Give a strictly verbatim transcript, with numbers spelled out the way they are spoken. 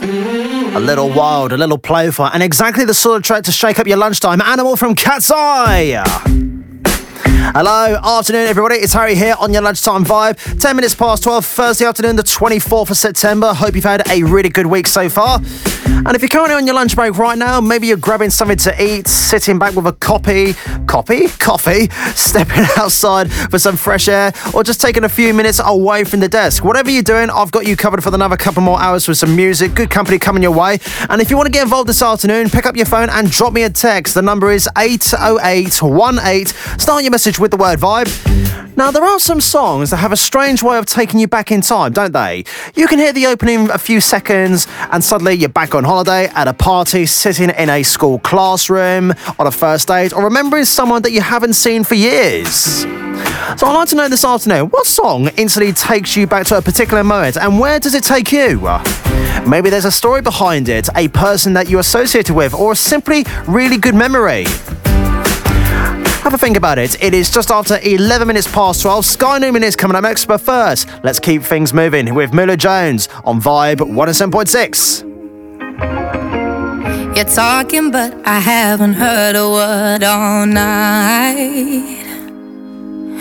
A little wild, a little playful, and exactly the sort of track to shake up your lunchtime. Animal from Cat's Eye. Hello, afternoon everybody, it's Harry here on your lunchtime vibe. ten minutes past twelve, Thursday afternoon, the twenty-fourth of September. Hope you've had a really good week so far. And if you're currently on your lunch break right now, maybe you're grabbing something to eat, sitting back with a copy, copy, coffee, stepping outside for some fresh air, or just taking a few minutes away from the desk. Whatever you're doing, I've got you covered for another couple more hours with some music, good company coming your way. And if you want to get involved this afternoon, pick up your phone and drop me a text. The number is eight oh eight one eight. Start your message with the word vibe. Now, there are some songs that have a strange way of taking you back in time, don't they? You can hear the opening a few seconds and suddenly you're back on holiday, at a party, sitting in a school classroom, on a first date, or remembering someone that you haven't seen for years. So I'd like to know this afternoon, what song instantly takes you back to a particular moment, and where does it take you? Maybe there's a story behind it, a person that you associated with, or simply really good memory. Have a think about it. It is just after eleven minutes past twelve. Sky Newman is coming up next, but first, let's keep things moving with Mula Jones on Vibe one oh seven point six. You're talking, but I haven't heard a word all night.